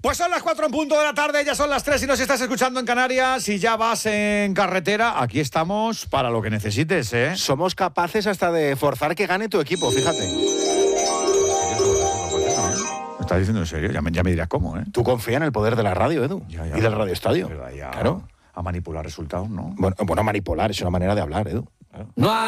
Pues son las 4 en punto de la tarde, ya son las 3 y nos estás escuchando en Canarias y ya vas en carretera. Aquí estamos para lo que necesites, ¿eh? Somos capaces hasta de forzar que gane tu equipo, fíjate. ¿Me estás diciendo en serio? Ya me dirás cómo, ¿eh? Tú confía en el poder de la radio, Edu, Ya, y del Radio Estadio. Claro. Claro. A manipular resultados, ¿no? Bueno, manipular es una manera de hablar, Edu. Claro. No